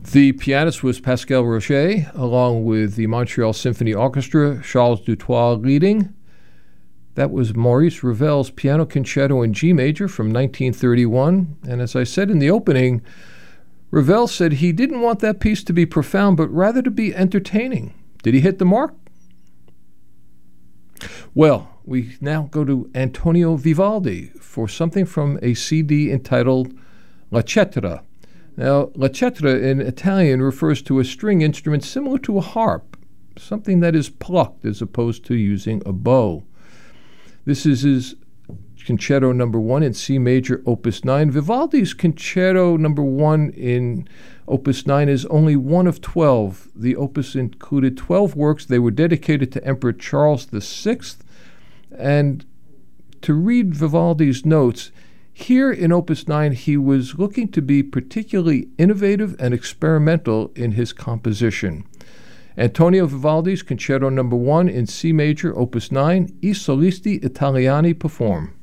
The pianist was Pascal Rocher, along with the Montreal Symphony Orchestra, Charles Dutoit leading. That was Maurice Ravel's Piano Concerto in G major from 1931. And as I said in the opening, Ravel said he didn't want that piece to be profound, but rather to be entertaining. Did he hit the mark? Well, we now go to Antonio Vivaldi for something from a CD entitled La Cetra. Now, la cetra in Italian refers to a string instrument similar to a harp, something that is plucked as opposed to using a bow. This is his Concerto No. 1 in C major, Opus 9. Vivaldi's Concerto No. 1 in Opus 9 is only one of 12. The opus included 12 works. They were dedicated to Emperor Charles VI. And to read Vivaldi's notes, here in Opus 9, he was looking to be particularly innovative and experimental in his composition. Antonio Vivaldi's Concerto No. 1 in C major, Opus 9, I Solisti Italiani perform.